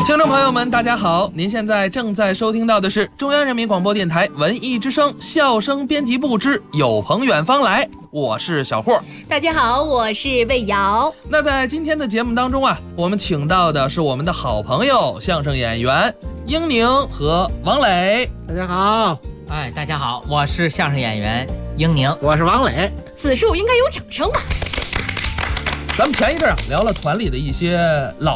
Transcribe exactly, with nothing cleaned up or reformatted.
听众朋友们大家好，您现在正在收听到的是中央人民广播电台文艺之声笑声编辑部之有朋远方来，我是小霍。 大家好，我是魏瑶。 那在今天的节目当中啊，我们请到的是我们的好朋友相声演员英宁和王磊。 大家好。 哎，大家好，我是相声演员英宁。 我是王磊。 此处应该有掌声吧。 咱们前一阵啊聊了团里的一些老